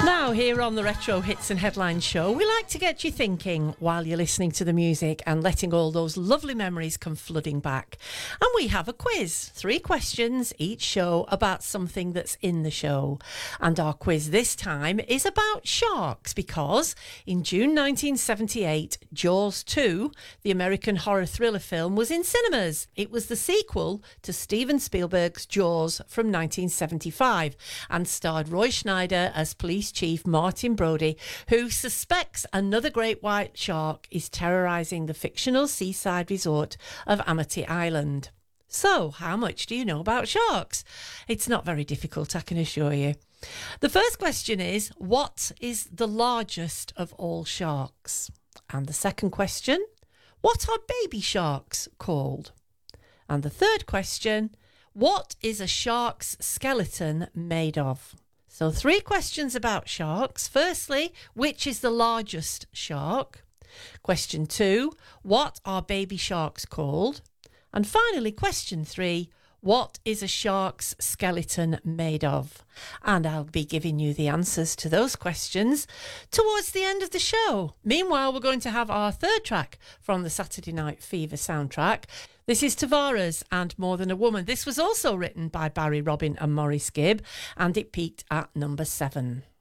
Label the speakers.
Speaker 1: Now, here on the Retro Hits and Headlines show, we like to get you thinking while you're listening to the music and letting all those lovely memories come flooding back. And we have a quiz, 3 questions each show about something that's in the show. And our quiz this time is about sharks because in June 1978, Jaws 2, the American horror thriller film, was in cinemas. It was the sequel to Steven Spielberg's Jaws from 1975 and starred Roy Schneider as Police Chief Martin Brody, who suspects another great white shark is terrorising the fictional seaside resort of Amity Island. So, how much do you know about sharks? It's not very difficult, I can assure you. The first question is, what is the largest of all sharks? And the second question, what are baby sharks called? And the third question, what is a shark's skeleton made of? So 3 questions about sharks. Firstly, which is the largest shark? Question 2, what are baby sharks called? And finally, question 3, what is a shark's skeleton made of? And I'll be giving you the answers to those questions towards the end of the show. Meanwhile, we're going to have our third track from the Saturday Night Fever soundtrack. This is Tavares and More Than a Woman. This was also written by Barry Robin and Maurice Gibb, and it peaked at number 7.